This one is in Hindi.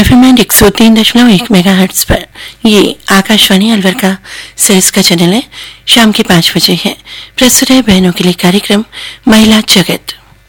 एफएम 103.1 मेगाहर्ट्ज पर ये आकाशवाणी अलवर का सेल्स का चैनल है। शाम के 5 बजे है। प्रस्तुत है बहनों के लिए कार्यक्रम महिला जगत।